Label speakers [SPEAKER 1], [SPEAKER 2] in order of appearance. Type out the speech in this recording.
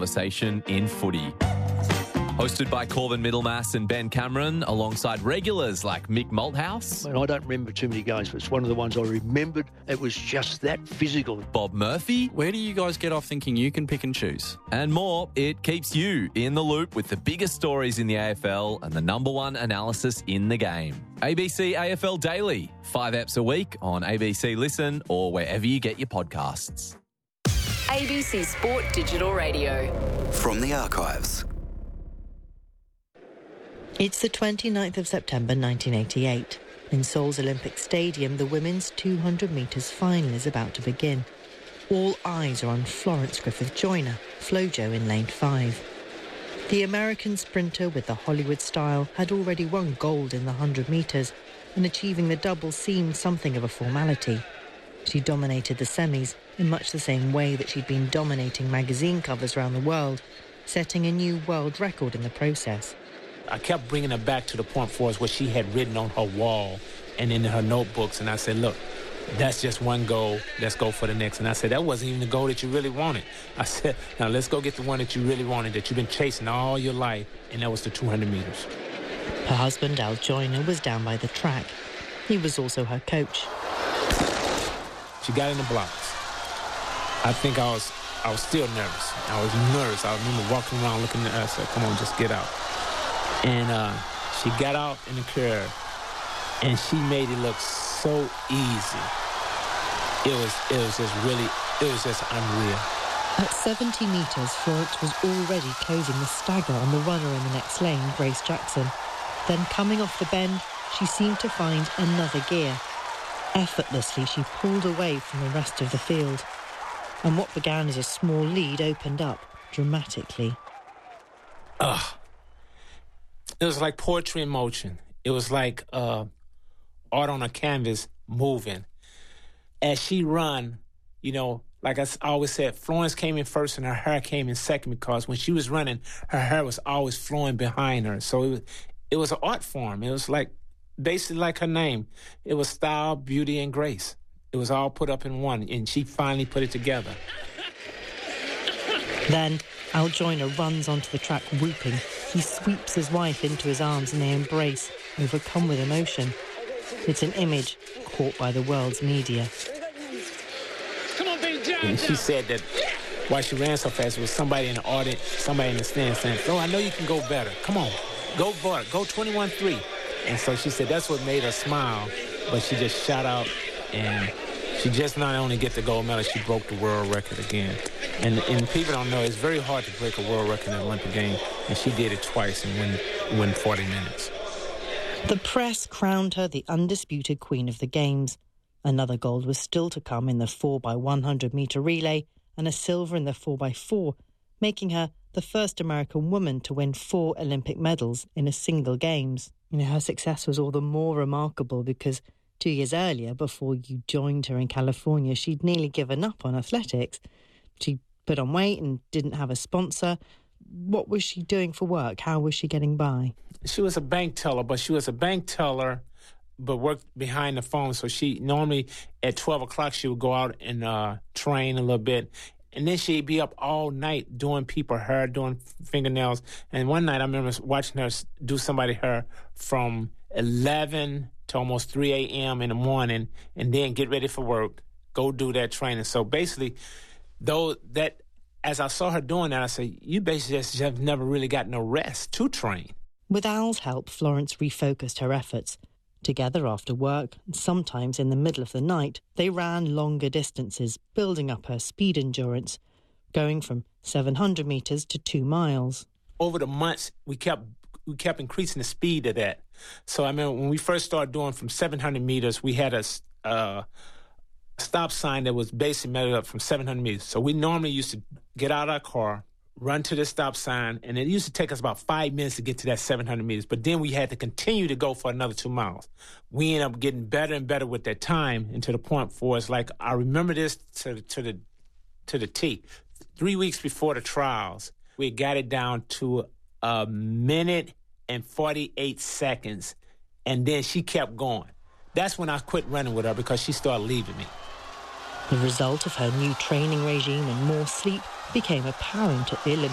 [SPEAKER 1] conversation in footy. Hosted by Corvin Middlemass and Ben Cameron, alongside regulars like Mick Malthouse.
[SPEAKER 2] I don't remember too many games, but it's one of the ones I remembered. It was just that physical.
[SPEAKER 1] Bob Murphy.
[SPEAKER 3] Where do you guys get off thinking you can pick and choose?
[SPEAKER 1] And more. It keeps you in the loop with the biggest stories in the AFL and the number one analysis in the game. ABC AFL Daily. 5 eps a week on ABC Listen or wherever you get your podcasts.
[SPEAKER 4] ABC Sport Digital Radio.
[SPEAKER 5] From the archives.
[SPEAKER 6] It's the 29th of September 1988. In Seoul's Olympic Stadium, the women's 200 metres final is about to begin. All eyes are on Florence Griffith-Joyner, Flojo in lane 5. The American sprinter with the Hollywood style had already won gold in the 100 metres, and achieving the double seemed something of a formality. She dominated the semis in much the same way that she'd been dominating magazine covers around the world, setting a new world record in the process.
[SPEAKER 7] I kept bringing her back to the point for us what she had written on her wall and in her notebooks. And I said, look, that's just one goal. Let's go for the next. And I said, that wasn't even the goal that you really wanted. I said, now let's go get the one that you really wanted, that you've been chasing all your life. And that was the 200 meters.
[SPEAKER 6] Her husband, Al Joyner, was down by the track. He was also her coach.
[SPEAKER 7] She got in the blocks. I think I was still nervous. I was nervous. I remember walking around looking at her. I said, come on, just get out. And she got out in the curve, and she made it look so easy. It was just unreal.
[SPEAKER 6] At 70 metres, Florence was already closing the stagger on the runner in the next lane, Grace Jackson. Then coming off the bend, she seemed to find another gear. Effortlessly, she pulled away from the rest of the field. And what began as a small lead opened up dramatically.
[SPEAKER 7] It was like poetry in motion. It was like art on a canvas moving. As she run, like I always said, Florence came in first and her hair came in second, because when she was running, her hair was always flowing behind her. So it was an art form. It was like basically like her name. It was style, beauty, and grace. It was all put up in one, and she finally put it together.
[SPEAKER 6] Then Al Joyner runs onto the track whooping. He sweeps his wife into his arms and they embrace, overcome with emotion. It's an image caught by the world's media.
[SPEAKER 7] And she said that why she ran so fast was somebody in the audience, somebody in the stand saying, "Oh, I know you can go better. Come on, go better. Go 21-3." And so she said that's what made her smile. But she just shot out, and she just not only get the gold medal, she broke the world record again. And people don't know, it's very hard to break a world record in an Olympic game, and she did it twice and win 40 minutes.
[SPEAKER 6] The press crowned her the undisputed queen of the Games. Another gold was still to come in the 4x100 metre relay and a silver in the 4x4, making her the first American woman to win 4 Olympic medals in a single Games. Her success was all the more remarkable because 2 years earlier, before you joined her in California, she'd nearly given up on athletics. She put on weight and didn't have a sponsor. What was she doing for work? How was she getting by?
[SPEAKER 7] She was a bank teller, but worked behind the phone. So she normally at 12 o'clock, she would go out and train a little bit. And then she'd be up all night doing people hair, doing fingernails. And one night I remember watching her do somebody's hair from 11 to almost 3 a.m. in the morning, and then get ready for work, go do that training. So basically, as I saw her doing that, I said, you basically just have never really got no rest to train.
[SPEAKER 6] With Al's help, Florence refocused her efforts. Together after work, and sometimes in the middle of the night, they ran longer distances, building up her speed endurance, going from 700 metres to 2 miles.
[SPEAKER 7] Over the months, we kept increasing the speed of that. So I remember when we first started doing from 700 meters, we had a stop sign that was basically measured up from 700 meters. So we normally used to get out of our car, run to the stop sign, and it used to take us about 5 minutes to get to that 700 meters. But then we had to continue to go for another 2 miles. We ended up getting better and better with that time, and to the point for us, like, I remember this to the T. 3 weeks before the trials, we got it down to 1 minute and 48 seconds, and then she kept going. That's when I quit running with her because she started leaving me.
[SPEAKER 6] The result of her new training regime and more sleep became apparent at the Olympic